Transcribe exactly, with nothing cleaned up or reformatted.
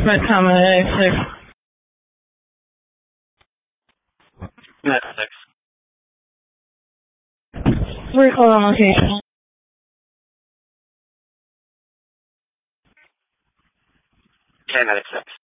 Med Common Medic six. Med six. Recall on location. Okay, Medic six.